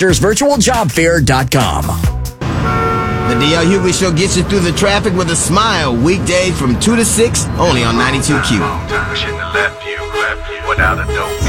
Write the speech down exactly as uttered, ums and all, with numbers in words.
Masters Virtual Job Fair dot com. The D L Hughley Show gets you through the traffic with a smile. Weekday from two to six, only on ninety-two Q. Shouldn't have left you, left you without a dope.